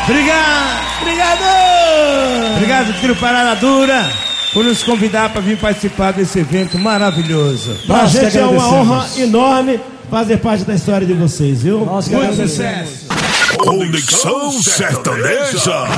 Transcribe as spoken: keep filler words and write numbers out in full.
Obrigado! Obrigado! Obrigado, Trio Parada Dura, por nos convidar para vir participar desse evento maravilhoso. Pra gente é uma honra enorme fazer parte da história de vocês, viu? Muito sucesso! Conexão Sertaneja.